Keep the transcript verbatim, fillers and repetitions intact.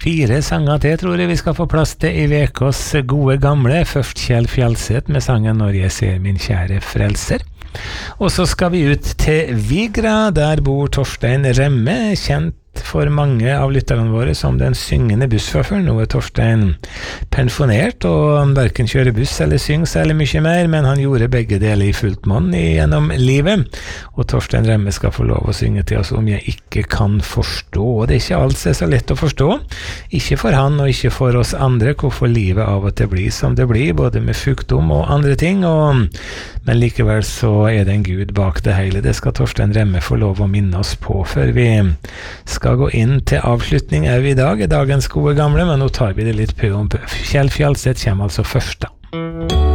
Fire sanger til tror jeg vi skal få plass til i vekos gode gamle. Først Kjell Fjalset med sangen Når jeg ser min kjære frelser. Og så skal vi ut til Vigra, der bor Torstein Remme, kjent for mange av lytterne våre som den syngende bussføreren. Nå er Torstein pensjonert og hverken kjører buss eller synger særlig mye mer, men han gjorde begge deler i fullt monn gjennom livet. Og Torstein Remme skal få lov å synge til oss Om jeg ikke kan forstå. Og det er ikke alt som er så lett å forstå. Ikke for han og ikke for oss andre, hvorfor livet av og til blir som det blir, både med sykdom og andre ting. Og, men likevel så er det en Gud bak det hele. Det skal Torstein Remme få lov å minne oss på før vi skal gå inn til avslutning er vi i dag, er dagens gode gamle, men nå tar vi det litt på om på. Kjell Fjalset kommer altså først da.